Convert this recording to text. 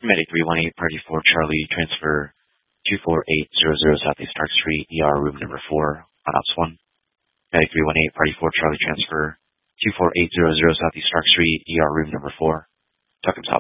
Medic 318, Party 4 Charlie, transfer 24800 Southeast Stark Street, ER room number 4 on Ops 1. Medic 318, Party 4 Charlie, transfer 24800 Southeast Stark Street, ER room number 4. Tuck himself.